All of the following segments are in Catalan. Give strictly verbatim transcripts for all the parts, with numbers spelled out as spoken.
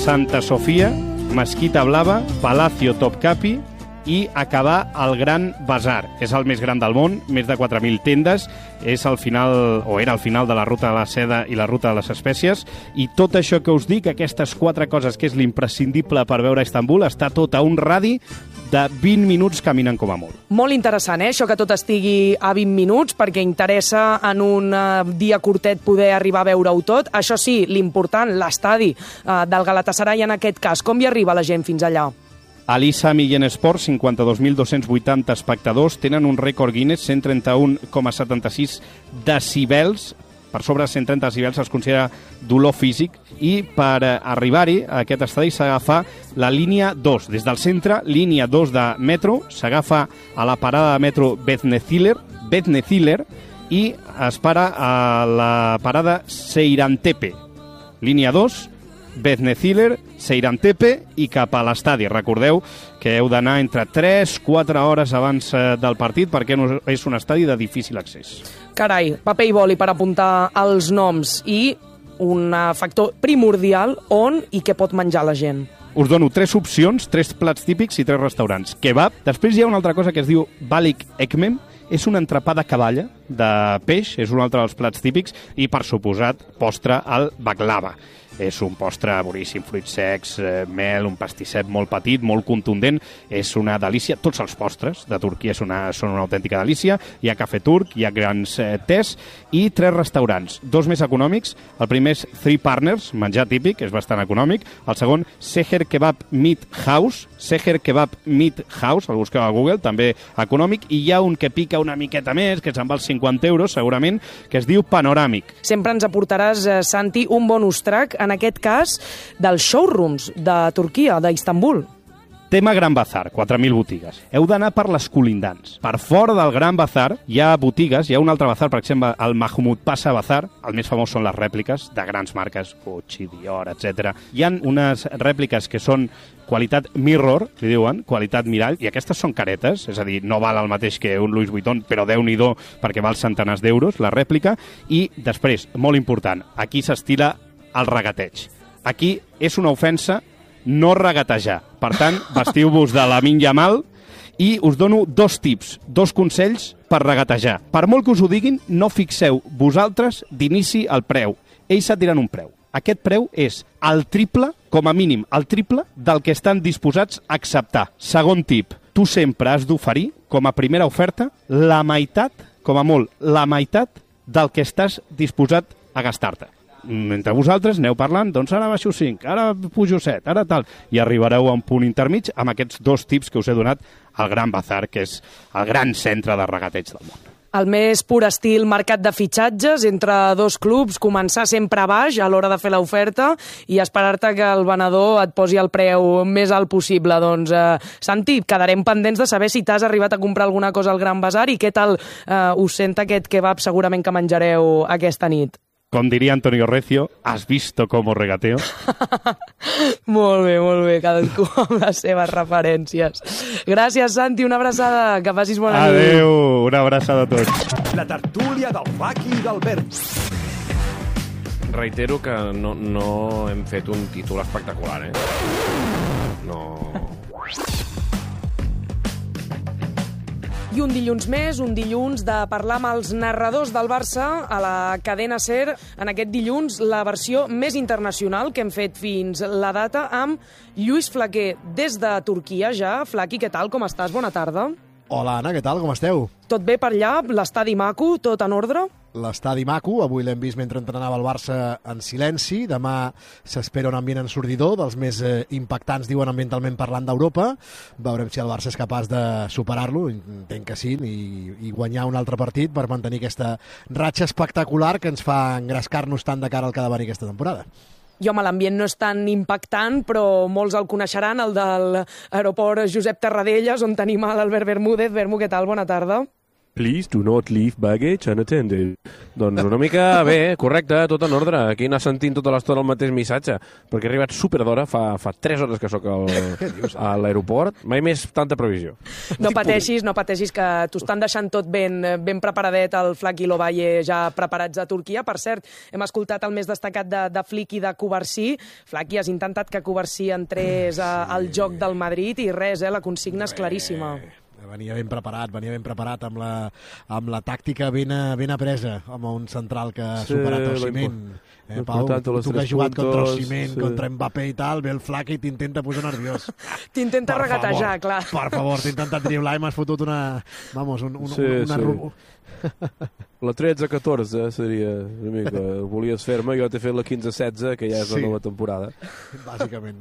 Santa Sofia, Mesquita Blava, Palacio Topkapi i acabar el Gran Bazar. És el més gran del món, més de quatre mil tendes, és el final, o era el final de la ruta de la seda i la ruta de les espècies, i tot això que us dic, aquestes quatre coses que és l'imprescindible per veure Istanbul, està tot a un radi de vint minuts caminant com a molt. Molt interessant, eh? Això que tot estigui a vint minuts, perquè interessa en un uh, dia curtet poder arribar a veure-ho tot. Això sí, l'important, l'estadi uh, del Galatasaray en aquest cas. Com hi arriba la gent fins allà? Alisa Millén Sport, cinquanta-dos mil dos-cents vuitanta espectadors, tenen un rècord Guinness, cent trenta-un coma setanta-sis decibels, per sobre de cent trenta decibels es considera dolor físic, i per arribar-hi a aquest estadi s'agafa la línia dos. Des del centre, línia dos de metro, s'agafa a la parada de metro Bezneciler, Bezneciler i es para a la parada Seyrantepe. Línia dos, Bezneciler, Seyrantepe i cap a l'estadi. Recordeu que heu d'anar entre tres a quatre hores abans del partit perquè és un estadi de difícil accés. Carai, paper i boli per apuntar els noms i un factor primordial on i què pot menjar la gent. Us dono tres opcions, tres plats típics i tres restaurants. Kebab. Després hi ha una altra cosa que es diu balik ekmem. És un entrepà de caballa, de peix, és un altre dels plats típics, i, per suposat, postre al baklava. És un postre boníssim, fruits secs, eh, mel, un pastisset molt petit, molt contundent. És una delícia. Tots els postres de Turquia són una, són una autèntica delícia. Hi ha cafè turc, hi ha grans eh, tés i tres restaurants. Dos més econòmics. El primer és Three Partners, menjar típic, és bastant econòmic. El segon, Seher Kebab Meat House. Seher Kebab Meat House, el busqueu a Google, també econòmic. I hi ha un que pica una miqueta més, que se'n val cinquanta euros, segurament, que es diu Panoràmic. Sempre ens aportaràs, eh, Santi, un bonus track, en aquest cas, dels showrooms de Turquia, d'Istanbul. Tema Gran Bazar, quatre mil botigues. Heu d'anar per les colindants. Per fora del Gran Bazar hi ha botigues, hi ha un altre bazar, per exemple, el Mahmoud Pasha Bazar. El més famós són les rèpliques de grans marques, Gucci, Dior, etcètera. Hi ha unes rèpliques que són qualitat mirror, li diuen, qualitat mirall, i aquestes són caretes, és a dir, no val el mateix que un Louis Vuitton, però Déu-n'hi-do perquè val centenars d'euros, la rèplica. I després, molt important, aquí s'estila el regateig. Aquí és una ofensa no regatejar. Per tant, vestiu-vos de Lamine Yamal i us dono dos tips, dos consells per regatejar. Per molt que us ho diguin, no fixeu vosaltres d'inici el preu. Ells et diran un preu. Aquest preu és el triple, com a mínim, el triple del que estan disposats a acceptar. Segon tip, tu sempre has d'oferir, com a primera oferta, la meitat, com a molt, la meitat del que estàs disposat a gastar-te. Entre vosaltres aneu parlant, doncs ara baixo cinc, ara pujo set, ara tal, i arribareu a un punt intermig amb aquests dos tips que us he donat al Gran Bazar, que és el gran centre de regateig del món. El més pur estil mercat de fitxatges entre dos clubs, començar sempre a baix a l'hora de fer l'oferta i esperar-te que el venedor et posi el preu més alt possible. Doncs, eh, Santi, quedarem pendents de saber si t'has arribat a comprar alguna cosa al Gran Bazar i què tal eh, us sent aquest kebab segurament que menjareu aquesta nit. Com diria Antonio Recio, ¿has visto cómo regateo? Molt bé, molt bé, cadascú amb les seves referències. Gràcies, Santi, una abraçada, que passis bona nit. Adéu, una abraçada a tots. La tertúlia del Faki i d'Albert. Reitero que no, no hem fet un títol espectacular, eh? No... I un dilluns més, un dilluns de parlar amb els narradors del Barça a la cadena SER. En aquest dilluns, la versió més internacional que hem fet fins la data amb Lluís Flaquer, des de Turquia ja. Flaqui, què tal? Com estàs? Bona tarda. Hola, Anna, què tal? Com esteu? Tot bé per allà? L'estadi maco? Tot en ordre? L'estadi maco, avui l'hem vist mentre entrenava el Barça en silenci, demà s'espera un ambient ensordidor, dels més eh, impactants, diuen ambientalment parlant d'Europa. Veurem si el Barça és capaç de superar-lo, entenc que sí, i, i guanyar un altre partit per mantenir aquesta ratxa espectacular que ens fa engrescar-nos tant de cara al que ha de venir aquesta temporada. I home, l'ambient no és tan impactant, però molts el coneixeran, el de l'aeroport Josep Tarradellas, on tenim l'Albert Bermúdez. Bermú, què tal? Bona tarda. Please do not leave baggage unattended. Doncs una mica bé, correcte, tot en ordre. Aquí anar sentint tota l'estona el mateix missatge, perquè he arribat super d'hora, fa, fa tres hores que sóc al, a l'aeroport, mai més tanta previsió. No pateixis, no pateixis, que t'ho estan deixant tot ben, ben preparadet, el Flac i l'Ovalle ja preparats a Turquia. Per cert, hem escoltat el més destacat de, de Flick i de Covarsí. Flac, has intentat que Covarsí entrés a, al joc del Madrid i res, eh, la consigna és claríssima. Venia ben preparat, venia ben preparat amb la, amb la tàctica ben, ben apresa, amb un central que ha superat el Ciment. Eh, Pau, tu que has jugat contra el Ciment, sí. contra Mbappé i tal, ve el Flac i t'intenta posar nerviós. T'intenta regatejar, clar. Per favor, t'he intentat driblar i m'has fotut una... Vamos, un, un, sí, una... Sí. La tretze catorze seria una mica... Volies fer-me, jo t'he fet la quinze setze, que ja és sí. la nova temporada. Bàsicament.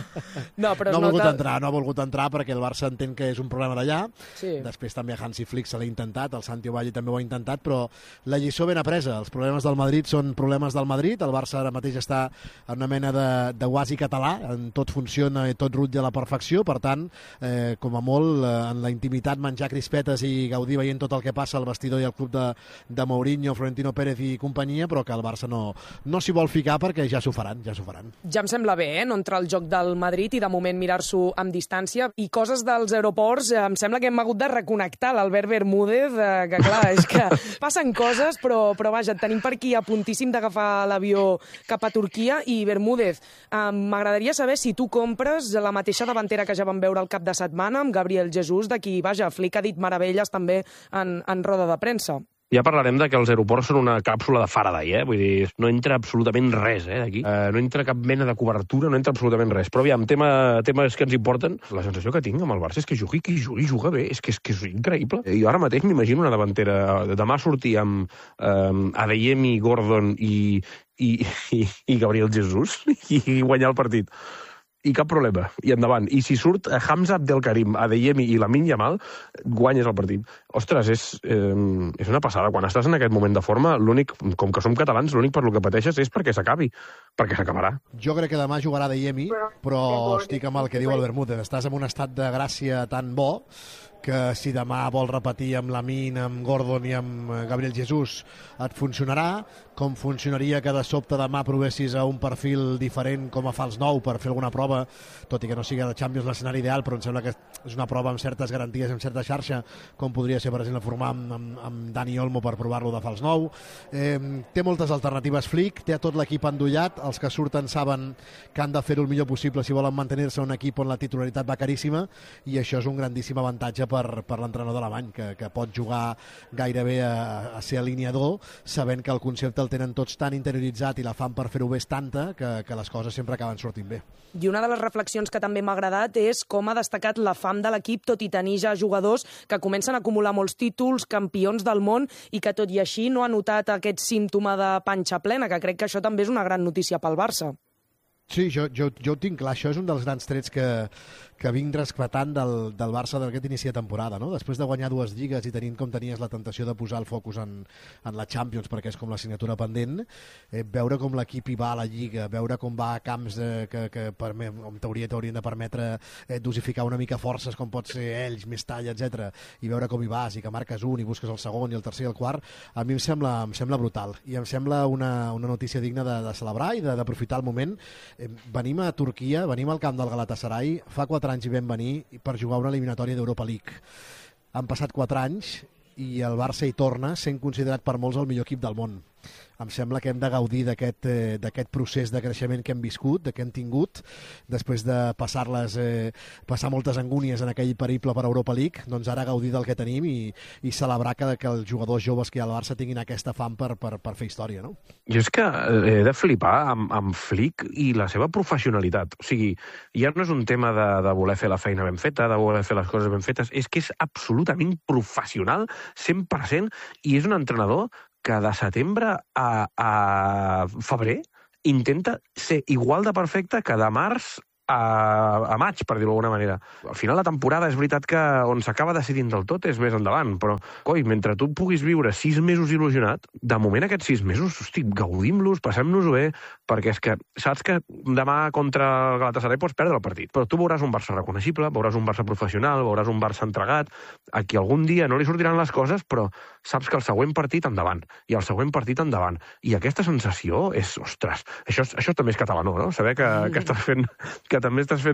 No, però no ha volgut nota... entrar, no ha volgut entrar perquè el Barça entén que és un problema d'allà. Sí. Després també a Hansi Flick se l'ha intentat, el Santi Ovalle també ho ha intentat, però la lliçó ben apresa. Els problemes del Madrid són problemes del Madrid. El Barça ara mateix està en una mena de, de quasi català, en tot funciona i tot rutlla a la perfecció, per tant, eh, com a molt, eh, en la intimitat menjar crispetes i gaudir veient tot el que passa al vestidor i al club de, de Mourinho, Florentino Pérez i companyia, però que el Barça no, no s'hi vol ficar perquè ja s'ho faran, ja s'ho faran. Ja em sembla bé, eh, no entrar al joc del Madrid i de moment mirar-s'ho amb distància. I coses dels aeroports, eh, em sembla que hem hagut de reconnectar l'Albert Bermúdez, eh, que clar, és que passen coses, però, però vaja, tenim per aquí a puntíssim d'agafar l'avió cap a Turquia. I Bermúdez, eh, m'agradaria saber si tu compres la mateixa davantera que ja vam veure el cap de setmana amb Gabriel Jesús, de qui, vaja, Flick ha dit meravelles també en, en roda de premsa. Ja parlarem de que els aeroports són una càpsula de Faraday, eh? Vull dir, no entra absolutament res, eh, d'aquí. Eh, no entra cap mena de cobertura, no entra absolutament res. Però aviam, tema, temes que ens importen, la sensació que tinc amb el Barça és que jugui qui jugui, juga bé, és que és, que és increïble. Jo ara mateix m'imagino una davantera, demà sortir amb eh, Adeyemi, Gordon i, i, i, i Gabriel Jesús i guanyar el partit. I cap problema, i endavant. I si surt Hamza Abdelkarim, Adeyemi i Lamine Yamal, guanyes el partit. Ostres, és, eh, és una passada. Quan estàs en aquest moment de forma, l'únic, com que som catalans, l'únic per lo que pateixes és perquè s'acabi, perquè s'acabarà. Jo crec que demà jugarà Adeyemi, però estic amb el que diu el Bermúdez. Estàs en un estat de gràcia tan bo que si demà vol repetir amb Lamine, amb Gordon i amb Gabriel Jesús et funcionarà, com funcionaria que de sobte demà provessis a un perfil diferent com a fals nou per fer alguna prova, tot i que no sigui de Champions l'escenari ideal, però em sembla que és una prova amb certes garanties, amb certa xarxa, com podria ser, per exemple, formar amb, amb, amb Dani Olmo per provar-lo de fals nou. Eh, té moltes alternatives Flick, té a tot l'equip endollat, els que surten saben que han de fer-ho el millor possible si volen mantenir-se un equip on la titularitat va caríssima, i això és un grandíssim avantatge per, per l'entrenador alemany, que, que pot jugar gairebé a, a ser alineador, sabent que el concepte el tenen tots tan interioritzat i la fam per fer-ho bé és tanta que, que les coses sempre acaben sortint bé. I una de les reflexions que també m'ha agradat és com ha destacat la fam de l'equip, tot i tenir ja jugadors que comencen a acumular molts títols, campions del món, i que tot i així no ha notat aquest símptoma de panxa plena, que crec que això també és una gran notícia pel Barça. Sí, jo, jo, jo ho tinc clar, això és un dels grans trets que, que vinc rescatant del, del Barça d'aquest inici de temporada, no? Després de guanyar dues lligues i tenint com tenies la tentació de posar el focus en, en la Champions, perquè és com l'assignatura pendent, eh, veure com l'equip hi va a la Lliga, veure com va a camps de, que, que per, en teoria t'haurien de permetre eh, dosificar una mica forces, com pot ser ells, més talla, etcètera, i veure com hi vas, i que marques un, i busques el segon, i el tercer i el quart, a mi em sembla, em sembla brutal, i em sembla una, una notícia digna de, de celebrar i d'aprofitar el moment. Eh, venim a Turquia, venim al camp del Galatasaray, fa quatre anys hi vam venir per jugar una eliminatòria d'Europa League. Han passat quatre anys i el Barça hi torna sent considerat per molts el millor equip del món. Em sembla que hem de gaudir d'aquest eh, d'aquest procés de creixement que hem viscut, que hem tingut, després de passar-les, eh, passar moltes angúnies en aquell periple per Europa League, doncs ara gaudir del que tenim i, i celebrar que, que els jugadors joves que hi ha al Barça tinguin aquesta fam per, per, per fer història, no? Jo és que he de flipar amb, amb Flick i la seva professionalitat. O sigui, ja no és un tema de, de voler fer la feina ben feta, de voler fer les coses ben fetes, és que és absolutament professional, cent per cent, i és un entrenador que de setembre a, a febrer intenta ser igual de perfecte que de març a, a maig, per dir-ho d'alguna manera. Al final la temporada és veritat que on s'acaba decidint del tot és més endavant, però, coi, mentre tu puguis viure sis mesos il·lusionat, de moment aquests sis mesos, hosti, gaudim-los, passem-nos-ho bé, perquè és que saps que demà contra el Galatasaray pots perdre el partit, però tu veuràs un Barça reconeixible, veuràs un Barça professional, veuràs un Barça entregat, a qui algun dia no li sortiran les coses, però saps que el següent partit endavant, i el següent partit endavant. I aquesta sensació és, ostres, això, això també és català, no? Saber que, que estàs fent, que també estàs fent